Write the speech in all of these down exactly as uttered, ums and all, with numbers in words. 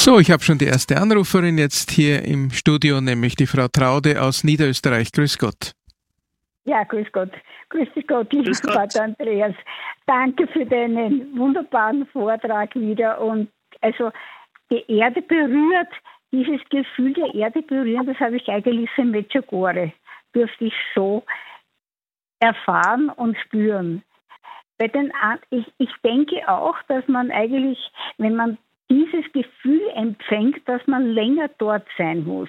So, ich habe schon die erste Anruferin jetzt hier im Studio, nämlich die Frau Traude aus Niederösterreich. Grüß Gott. Ja, grüß Gott. Grüß dich Gott, lieber Grüß Gott. Vater Andreas. Danke für deinen wunderbaren Vortrag wieder. Und also die Erde berührt, dieses Gefühl der Erde berühren, das habe ich eigentlich in Medjugorje, dürfte ich so erfahren und spüren. Bei den, ich, ich denke auch, dass man eigentlich, wenn man dieses Gefühl empfängt, dass man länger dort sein muss.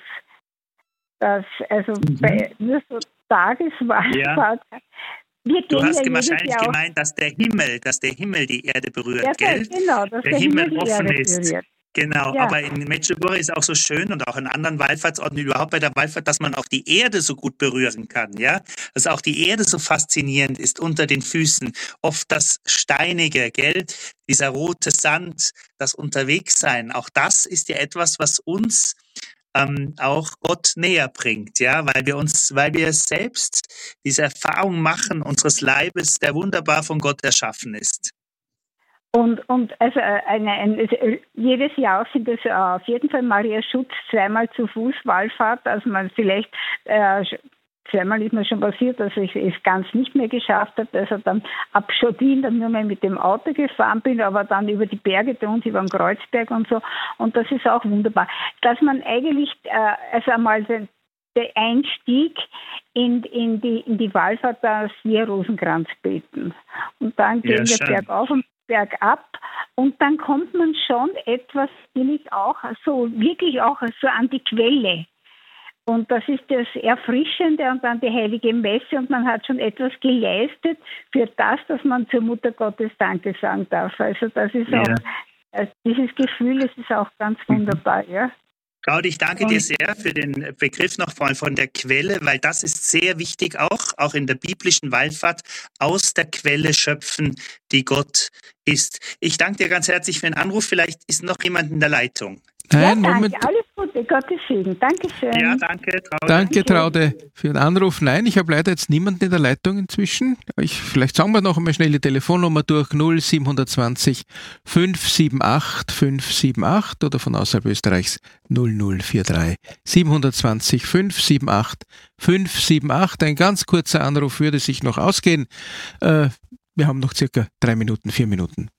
Dass, also Mhm. bei nur so Tageswahl. Ja. Wir Du gehen hast ja jedes wahrscheinlich Jahr auf- gemeint, dass der Himmel, dass der Himmel die Erde berührt, Ja, gell? genau, dass Der der, Himmel die offen Erde ist. berührt. Genau, Ja. aber in Medjugorje ist auch so schön und auch in anderen Wallfahrtsorten, überhaupt bei der Wallfahrt, dass man auch die Erde so gut berühren kann, ja? Dass auch die Erde so faszinierend ist unter den Füßen. Oft das Steinige, gell? Dieser rote Sand, das Unterwegssein, auch das ist ja etwas, was uns ähm, auch Gott näher bringt, ja? Weil wir uns, weil wir selbst diese Erfahrung machen unseres Leibes, der wunderbar von Gott erschaffen ist. Und, und also eine, ein, also jedes Jahr sind es auf jeden Fall Maria Schutz zweimal zu Fuß Wallfahrt. Also man vielleicht äh, zweimal ist mir schon passiert, dass ich es ganz nicht mehr geschafft habe. Also dann ab Schottin dann nur mehr mit dem Auto gefahren bin, aber dann über die Berge bei uns, über den Kreuzberg und so. Und das ist auch wunderbar. Dass man eigentlich, äh, also einmal den, der Einstieg in, in, die, in die Wallfahrt, das Je-Rosenkranz beten. Und dann Ja, gehen wir schön. bergauf und bergab und dann kommt man schon etwas, bin ich auch so, wirklich auch so an die Quelle. Und das ist das Erfrischende und dann die heilige Messe und man hat schon etwas geleistet für das, dass man zur Mutter Gottes Danke sagen darf. Also das ist Ja. auch, äh, dieses Gefühl, das ist auch ganz wunderbar, ja. Claudia, ich danke dir sehr für den Begriff noch von, von der Quelle, weil das ist sehr wichtig auch, auch in der biblischen Wallfahrt, aus der Quelle schöpfen, die Gott ist. Ich danke dir ganz herzlich für den Anruf. Vielleicht ist noch jemand in der Leitung. Ja, Nein, danke, Moment. alles Gute, Gottes Segen. Dankeschön. Ja, danke, Traude. Danke, Traude, für den Anruf. Nein, ich habe leider jetzt niemanden in der Leitung inzwischen. Ich, vielleicht sagen wir noch einmal schnell die Telefonnummer durch null sieben zwei null fünf sieben acht fünf sieben acht oder von außerhalb Österreichs null null vier drei sieben zwei null fünf sieben acht fünf sieben acht. Ein ganz kurzer Anruf würde sich noch ausgehen. Äh, wir haben noch circa drei Minuten, vier Minuten.